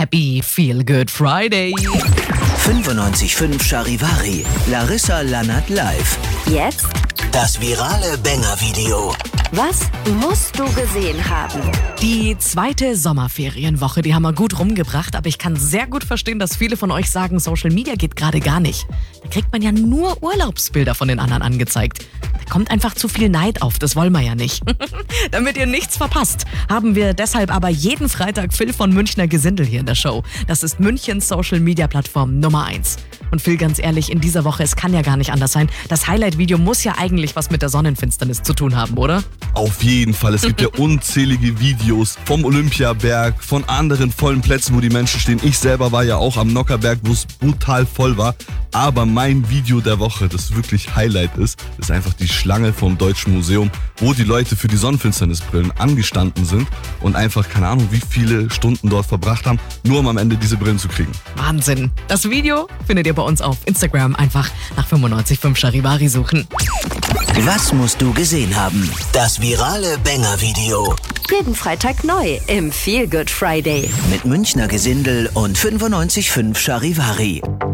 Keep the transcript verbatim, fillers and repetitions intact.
Happy Feel Good Friday. fünfundneunzig Komma fünf Charivari. Larissa Lannert live. Jetzt? Das virale Banger-Video. Was musst du gesehen haben? Die zweite Sommerferienwoche, die haben wir gut rumgebracht, aber ich kann sehr gut verstehen, dass viele von euch sagen, Social Media geht gerade gar nicht. Da kriegt man ja nur Urlaubsbilder von den anderen angezeigt. Da kommt einfach zu viel Neid auf, das wollen wir ja nicht. Damit ihr nichts verpasst, haben wir deshalb aber jeden Freitag Phil von Münchner Gesindel hier in der Show. Das ist Münchens Social Media Plattform Nummer eins. Und Phil, ganz ehrlich, in dieser Woche, es kann ja gar nicht anders sein. Das Highlight-Video muss ja eigentlich was mit der Sonnenfinsternis zu tun haben, oder? Auf jeden Fall. Es gibt ja unzählige Videos vom Olympiaberg, von anderen vollen Plätzen, wo die Menschen stehen. Ich selber war ja auch am Nockherberg, wo es brutal voll war. Aber mein Video der Woche, das wirklich Highlight ist, ist einfach die Schlange vom Deutschen Museum, wo die Leute für die Sonnenfinsternisbrillen angestanden sind und einfach, keine Ahnung, wie viele Stunden dort verbracht haben, nur um am Ende diese Brillen zu kriegen. Wahnsinn. Das Video findet ihr bei uns auf Instagram. Einfach nach fünfundneunzig Komma fünf Charivari suchen. Was musst du gesehen haben? Das virale Banger-Video. Jeden Freitag neu im Feel Good Friday. Mit Münchner Gesindel und fünfundneunzig Komma fünf Charivari.